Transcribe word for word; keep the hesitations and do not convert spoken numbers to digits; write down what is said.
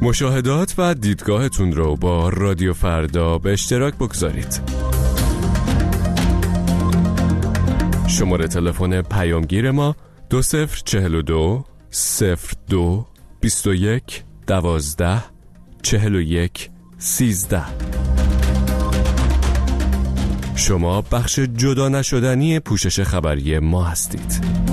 مشاهدات و دیدگاهتون رو با رادیو فردا به اشتراک بگذارید. شماره تلفن پیامگیر ما دو صفر چهل و دو صفر دو بیست و یک دوازده چهل و یک سیزده. شما بخش جدا نشدنی پوشش خبری ما هستید.